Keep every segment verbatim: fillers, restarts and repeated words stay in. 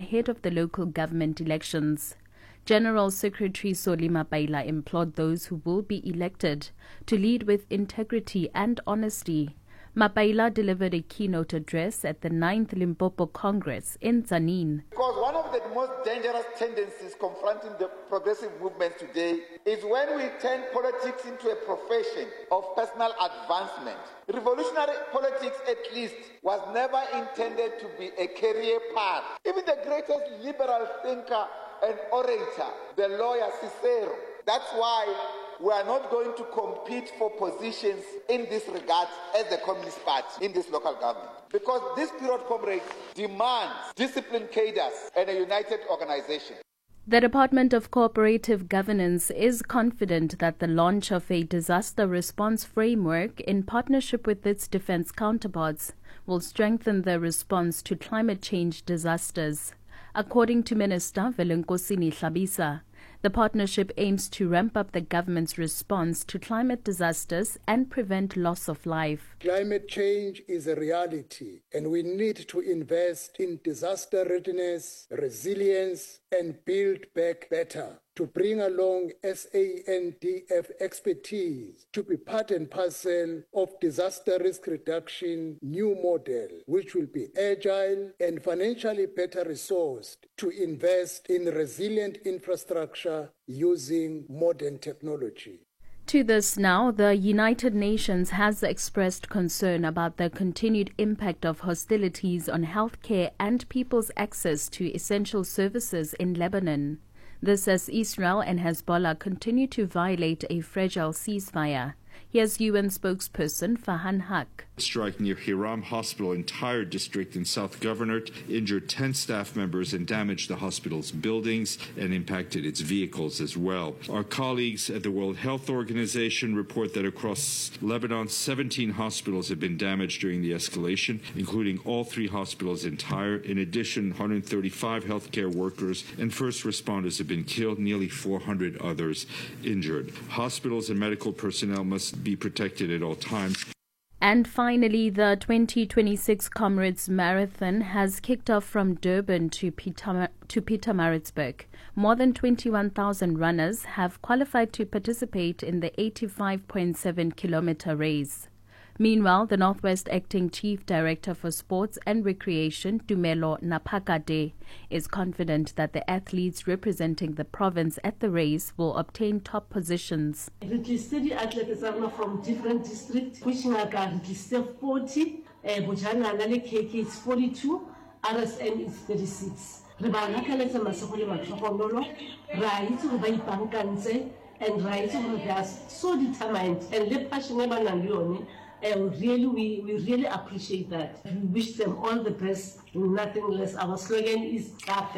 ahead of the local government elections. General Secretary Solly Mapaila implored those who will be elected to lead with integrity and honesty. Mapaila delivered a keynote address at the ninth Limpopo Congress in Tzaneen. Because one of the most dangerous tendencies confronting the progressive movement today is when we turn politics into a profession of personal advancement. Revolutionary politics, at least, was never intended to be a career path. Even the greatest liberal thinker and orator, the lawyer Cicero, that's why we are not going to compete for positions in this regard as the Communist Party in this local government. Because this period, comrades, demands disciplined cadres and a united organization. The Department of Cooperative Governance is confident that the launch of a disaster response framework in partnership with its defense counterparts will strengthen the response to climate change disasters. According to Minister Velenkosini Hlabisa, the partnership aims to ramp up the government's response to climate disasters and prevent loss of life. Climate change is a reality, and we need to invest in disaster readiness, resilience, and build back better. To bring along S A N D F expertise to be part and parcel of disaster risk reduction new model, which will be agile and financially better resourced to invest in resilient infrastructure using modern technology. To this now, the United Nations has expressed concern about the continued impact of hostilities on healthcare and people's access to essential services in Lebanon. This as Israel and Hezbollah continue to violate a fragile ceasefire. Here's U N spokesperson Farhan Haq. Strike near Hiram Hospital, entire district in South Gouverneur, injured ten staff members and damaged the hospital's buildings and impacted its vehicles as well. Our colleagues at the World Health Organization report that across Lebanon, seventeen hospitals have been damaged during the escalation, including all three hospitals in Tyre. In addition, one hundred thirty-five healthcare workers and first responders have been killed, nearly four hundred others injured. Hospitals and medical personnel must be protected at all times. And finally, the twenty twenty-six Comrades Marathon has kicked off from Durban to Peter, to Pietermaritzburg. More than twenty-one thousand runners have qualified to participate in the eighty-five point seven kilometer race. Meanwhile, the Northwest Acting Chief Director for Sports and Recreation, Tumelo Naphakade, is confident that the athletes representing the province at the race will obtain top positions. We study athletes from different districts, which are forty, Bojana Nale K K is forty-two, R S N is thirty-six. Rebana sa masakuli magshokondolo, right to buy bankanse, and right to they are so determined and le passionate about and really, we, we really appreciate that. We wish them all the best, nothing less. Our slogan is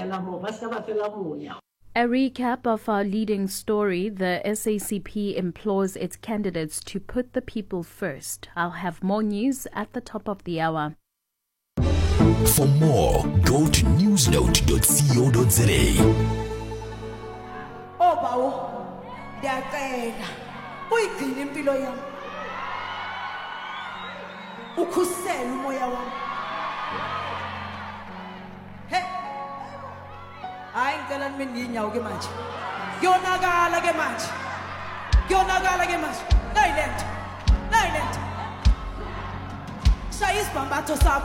a recap of our leading story. The S A C P implores its candidates to put the people first. I'll have more news at the top of the hour. For more, go to newsnote dot co dot za. Oh, Bao, they are tired. Why can't you be ukhusela umoya wami? Hey, hayi ngicela nimi ndinyawo ke manje. Kuyonakala ke manje. Kuyonakala ke manje. Nayilento. Nayilento. Shaya isibhambatho sakho.